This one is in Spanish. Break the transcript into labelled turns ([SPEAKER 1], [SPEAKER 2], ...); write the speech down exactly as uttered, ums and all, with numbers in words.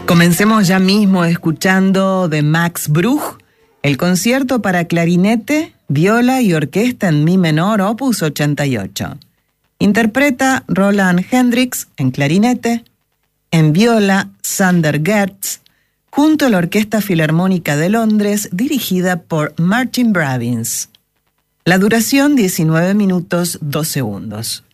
[SPEAKER 1] Comencemos ya mismo escuchando de Max Bruch, el concierto para clarinete, viola y orquesta en mi menor, opus ochenta y ocho. Interpreta Roland Hendricks en clarinete, en viola Sander Gertz, junto a la Orquesta Filarmónica de Londres, dirigida por Martin Bravins. La duración diecinueve minutos dos segundos.